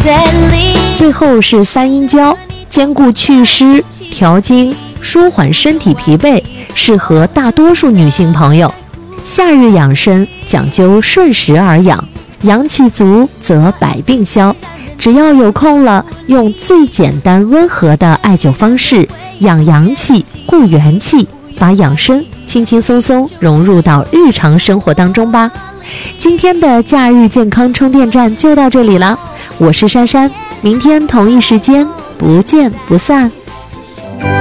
最后是三阴交，兼顾祛湿、调经、舒缓身体疲惫，适合大多数女性朋友。夏日养生讲究顺时而养，阳气足则百病消。只要有空了，用最简单温和的艾灸方式养阳气、固元气，把养生轻轻松松融入到日常生活当中吧。今天的假日健康充电站就到这里了，我是珊珊，明天同一时间不见不散。